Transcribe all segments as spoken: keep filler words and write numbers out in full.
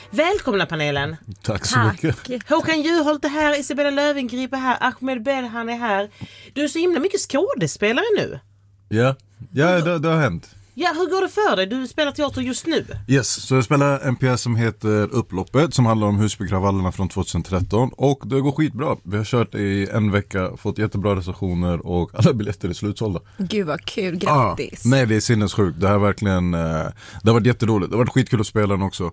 Välkomna panelen. Tack så Tack. mycket. Håkan Juholt är här, Isabella Löwengrip är här, Ahmed Belhan är här. Du är så himla mycket skådespelare nu. Ja, ja det, det har hänt. Ja, hur går det för dig? Du spelar teater just nu. Yes, så jag spelar en pjäs som heter Upploppet som handlar om Husbykravallerna från tjugohundratretton och det går skitbra. Vi har kört i en vecka, fått jättebra recensioner och alla biljetter är slutsålda. Gud vad kul, grattis. Ah, nej, det är sinnessjukt. Det här verkligen, eh, det har varit jätteroligt. Det har varit skitkul att spela den också.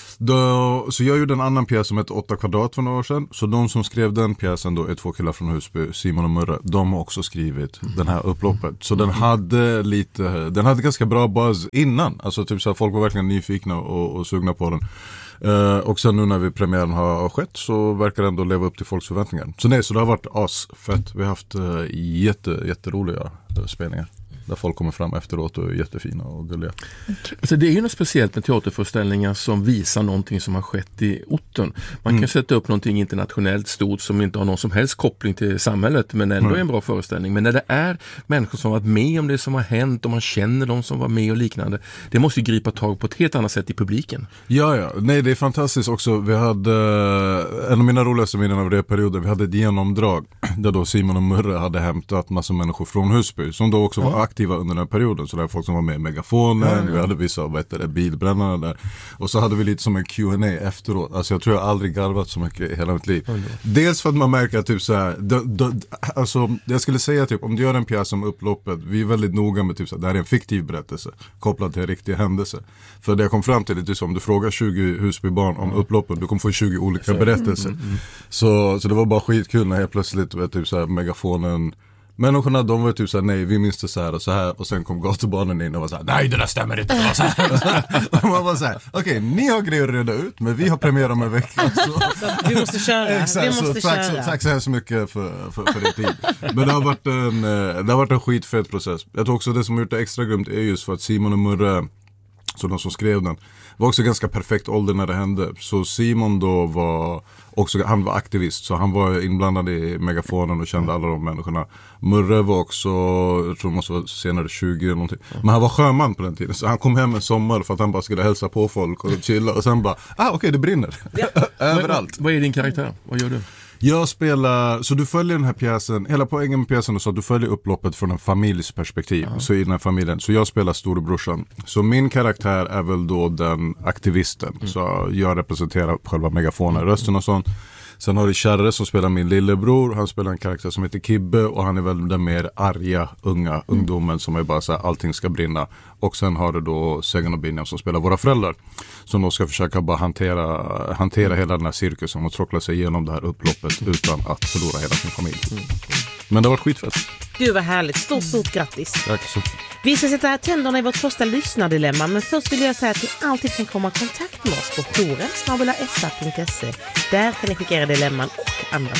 Då, så jag gjorde en annan pjäs som heter åtta kvadrat för några år sedan. Så de som skrev den pjäsen då är två killar från Husby, Simon och Murre. De har också skrivit mm. den här Upploppet. Så den hade lite, den hade ganska bra buzz innan. Alltså typ så här, folk var verkligen nyfikna och, och sugna på den. Uh, och sen nu när vi premiären har skett så verkar den ändå leva upp till folks förväntningar. Så nej, så det har varit asfett. Vi har haft uh, jätte, jätteroliga uh, spelningar. Där folk kommer fram efteråt och är jättefina och gulliga. Alltså det är ju något speciellt med teaterföreställningar som visar någonting som har skett i orten. Man mm. kan sätta upp någonting internationellt stort som inte har någon som helst koppling till samhället men ändå mm. är en bra föreställning. Men när det är människor som har varit med om det som har hänt och man känner de som var med och liknande, det måste ju gripa tag på ett helt annat sätt i publiken. Ja, ja. Nej, det är fantastiskt också. Vi hade, en av mina roligaste minnen av det perioden, vi hade ett genomdrag där då Simon och Murre hade hämtat massa människor från Husby som då också var ja. aktiva under den här perioden. Så det var folk som var med i Megafonen, ja, ja. vi hade vissa vad heter det, bilbrännarna där. Och så hade vi lite som en Q and A efteråt. Alltså jag tror jag aldrig garvat så mycket i hela mitt liv. Ja, ja. Dels för att man märker typ så här, då, då, alltså jag skulle säga typ, om du gör en pjäs om Upploppet, vi är väldigt noga med typ så här, det här är en fiktiv berättelse kopplad till en riktig händelse. För det jag kom fram till är typ, om du frågar tjugo Husbybarn om Upploppet, du kommer få tjugo olika berättelser. Mm, mm, mm. Så, så det var bara skitkul när helt plötsligt vet, typ så här, Megafonen. Människorna, de var typ såhär, nej vi minns det så här och så här. Och sen kom gatubarnen in och var såhär, nej det där stämmer inte. Det var så här. Och man var såhär, okej okay, ni har grejer att reda ut, men vi har premiär om en vecka. Så, så vi måste köra. Exakt, vi måste så, tack, köra. Så, tack så hemskt mycket för, för, för din tid. Men det har varit en, det har varit en skitfett process. Jag tror också det som har gjort det extra grymt är just för att Simon och Murre, så de som skrev den, var också ganska perfekt ålder när det hände. Så Simon då var också, han var aktivist, så han var inblandad i Megafonen och kände alla de människorna. Murre var också, jag tror det måste vara senare tjugo eller någonting. Men han var sjöman på den tiden, så han kom hem en sommar för att han bara skulle hälsa på folk och chilla. Och sen bara, ah okej okay, det brinner. Ja. Överallt. Vad, vad är din karaktär? Vad gör du? Jag spelar, så du följer den här pjäsen, hela poängen med pjäsen är så att du följer upploppet från en familjs perspektiv. Ja. Så i den här familjen, så jag spelar storebrorsan. Så min karaktär är väl då den aktivisten. Mm. Så jag representerar själva Megafonen, mm. rösten och sånt. Sen har du Kärre som spelar min lillebror. Han spelar en karaktär som heter Kibbe och han är väl den mer arga, unga mm. ungdomen som är bara så här, allting ska brinna. Och sen har du då Segan och Binjam som spelar våra föräldrar. Som då ska försöka bara hantera, hantera hela den här cirkusen och tråckla sig igenom det här upploppet utan att förlora hela sin familj. Mm. Men det har varit skitfett. Gud vad härligt, stort stort grattis. Tack så. Vi ska sätta här tänderna i vårt första lyssnardilemma, men först vill jag säga att ni alltid kan komma i kontakt med oss på joren snabel-a s a punkt se. Där kan ni skicka era dilemman och andra